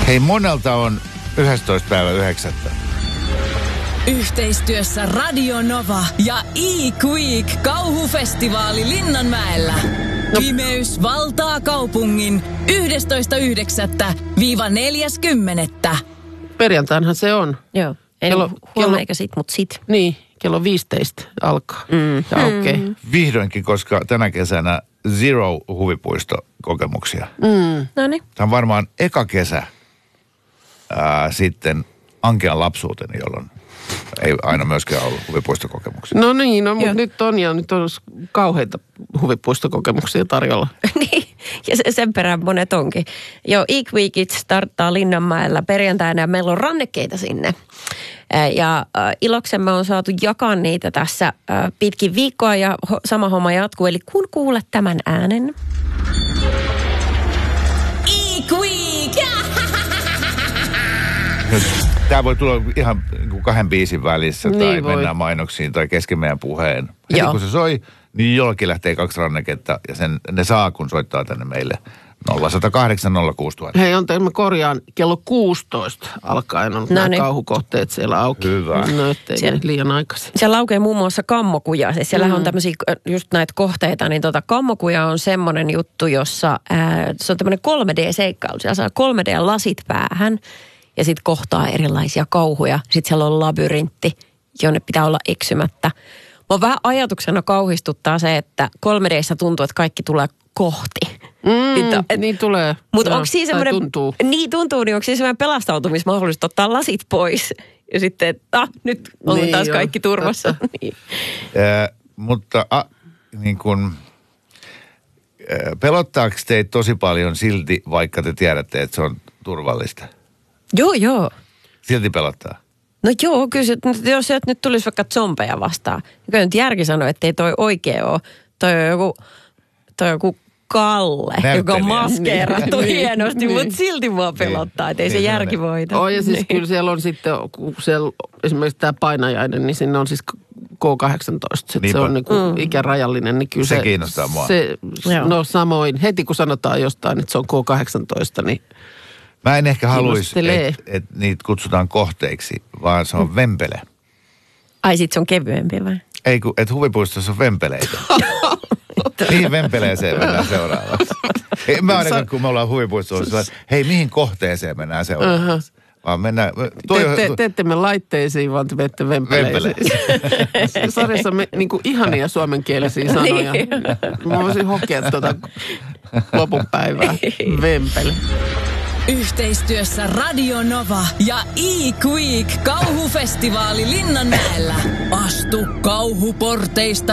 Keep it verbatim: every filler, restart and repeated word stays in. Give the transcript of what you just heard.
Hei, monelta on yhdestoista päivä yhdeksättä. Yhteistyössä Radio Nova ja E-Quick kauhufestivaali Linnanmäellä. No. Pimeys valtaa kaupungin yhdestoista yhdeksättä neljäs kymmenettä. Perjantainhan se on. Joo. Ei kello, huomenna kello, eikä sit, mut sit. Niin, kello viisitoista alkaa. Mm. Okei. Okay. Vihdoinkin, koska tänä kesänä Zero huvipuistokokemuksia. Mm. Noniin. Tämä on varmaan eka kesä ää, sitten Ankean lapsuuteni, jolloin ei aina myöskään ollut huvipuistokokemuksia. No niin, no, mutta nyt on ja nyt on kauheita huvipuistokokemuksia tarjolla. Niin, ja sen perään monet onkin. Joo, E-Weekit starttaa Linnanmäellä perjantaina ja meillä on rannekkeita sinne. Ja äh, iloksemme on saatu jakaa niitä tässä äh, pitkin viikkoa ja ho- sama homma jatkuu. Eli kun kuulet tämän äänen. E-Quick! Tämä voi tulla ihan kahden biisin välissä tai Niin voi. mennään mainoksiin tai kesken meidän puheen. Heti Joo. kun se soi, niin jollakin lähtee kaksi ranneketta ja sen, ne saa, kun soittaa tänne meille nolla yksi nolla kahdeksan nolla kuusi nolla nolla nolla. Hei, on mä korjaan, kello kuusitoista alkaen on nämä niin. kauhukohteet siellä auki. Hyvä. No, ettei Siellä- liian aikaisin. Siellä laukee muun muassa kammokuja. Siis siellä mm. on tämmöisiä just näitä kohteita, niin tota, kammokuja on semmoinen juttu, jossa ää, se on tämmöinen kolme D-seikkailu. Siellä saa kolme D-lasit päähän ja sitten kohtaa erilaisia kauhuja. Sitten siellä on labyrintti, jonne pitää olla eksymättä. Mua vähän ajatuksena kauhistuttaa se, että kolme D:ssä tuntuu, että kaikki tulee kohti. Mm, et, niin tulee. Mutta Joo, onko siinä tai semmoinen... tuntuu. Niin tuntuu, niin onko siinä semmoinen pelastautumismahdollisuus ottaa lasit pois ja sitten, että ah, nyt ollaan Niin taas joo, kaikki turvassa. Niin. Äh, mutta a, niin kun, äh, pelottaako teitä tosi paljon silti, vaikka te tiedätte, että se on turvallista? Joo, joo. Silti pelottaa. No joo, kyllä se, jos sieltä nyt tulisi vaikka zombeja vastaan. Kyllä nyt järki sanoo, että ei toi oikea ole. Toi on joku, toi on joku Kalle, Näyttelijä. joka on maskeerattu Niin. hienosti, Niin. mutta silti mua pelottaa, että ei Niin, se se järki menee. voita. Oh, ja siis Niin. kyllä siellä on sitten, kun siellä esimerkiksi tämä painajainen, niin sinne on siis K kahdeksantoista. Sit se Niinpä. on niinku mm. ikärajallinen, niin kyllä Se se... kiinnostaa mua. Se, Joo. no samoin, heti kun sanotaan jostain, että se on K kahdeksantoista, niin Mä en ehkä haluaisi, Kiinnostelee. että et niitä kutsutaan kohteiksi, vaan se on vempele. Ai sit se on kevyempi vai? Ei kun, että huvipuistossa on vempeleitä. Mihin vempeleeseen mennään seuraavaksi? Ei, mä ainakaan, kun me ollaan huvipuistossa, että hei, mihin kohteeseen mennään seuraavaksi? Vaan mennään... te, te, te ette me laitteisiin, vaan te vette vempeleisiin. Sarjassa me niinku ihania suomenkielisiä sanoja. Niin. Mä voisin hokea tuota lopun päivää. Vempele. Yhteistyössä Radio Nova ja E-Quick kauhufestivaali Linnanmäellä. Astu kauhuporteista